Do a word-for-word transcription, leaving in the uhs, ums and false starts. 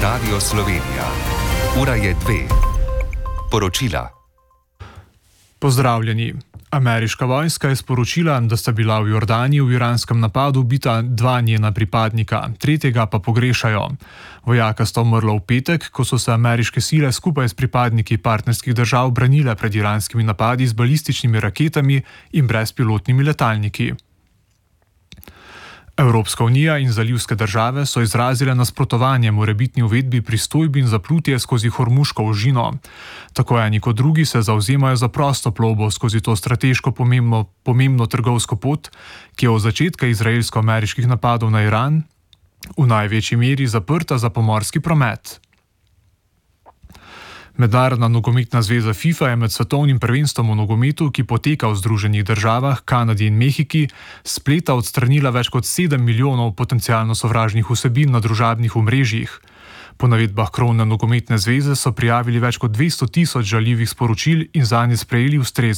Radio Slovenija. Ura je dve. Poročila. Pozdravljeni. Ameriška vojska je sporočila, da sta bila v Jordaniji v iranskem napadu ubita dva njena pripadnika, tretjega pa pogrešajo. Vojaka sta umrla v petek, ko so se ameriške sile skupaj s pripadniki partnerskih držav branile pred iranskimi napadi z balističnimi raketami in brezpilotnimi letalniki. Evropska unija in zalivske države so izrazile nasprotovanje morebitni uvedbi pristojbin za plutje skozi Hormuško ožino. Tako eni kot drugi se zavzemajo za prosto plovbo skozi to strateško pomembno, pomembno trgovsko pot, ki je od začetka izraelsko-ameriških napadov na Iran v največji meri zaprta za pomorski promet. Mednarodna nogometna zveza FIFA je med svetovnim prvenstvom v nogometu, ki poteka v Združenih državah, Kanadi in Mehiki, s spleta odstranila več kot sedem milijonov potencialno sovražnih vsebin na družabnih omrežjih. Po navedbah krovne nogometne zveze so prijavili več kot dvesto tisoč žaljivih sporočil in zanje sprejeli ustrezne